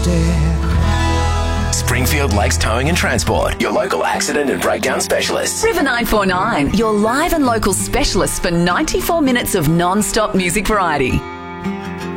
instead. Springfield Lakes Towing and Transport, your local accident and breakdown specialist. River 949, your live and local specialist for 94 minutes of non-stop music variety.